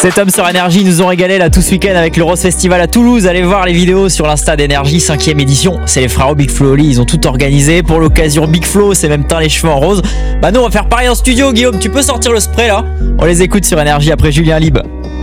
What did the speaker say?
Cet homme sur Énergie nous ont régalé là tout ce week-end avec le Rose Festival à Toulouse. Allez voir les vidéos sur l'Insta d'Énergie, 5e édition. C'est les frérots Big Flo Oli, ils ont tout organisé. Pour l'occasion, Big Flo s'est même teint les cheveux en rose. Bah nous on va faire pareil en studio. Guillaume, tu peux sortir le spray là? On les écoute sur Énergie après Julien Libre.